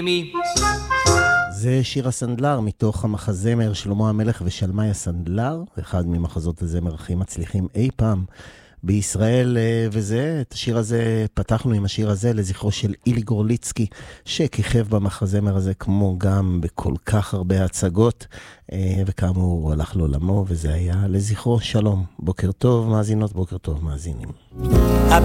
זה שיר הסנדלר מתוך המחזמר שלמה המלך ושלמי הסנדלר, אחד ממחזות הזמר הכי מצליחים אי פעם בישראל, את השיר הזה, פתחנו עם השיר הזה לזכרו של אילי גורליצקי, שכיכב במחזמר הזה כמו גם בכל כך הרבה הצגות, וכאמור הוא הלך לעולמו, וזה היה לזכרו. שלום, בוקר טוב מאזינות, בוקר טוב מאזינים.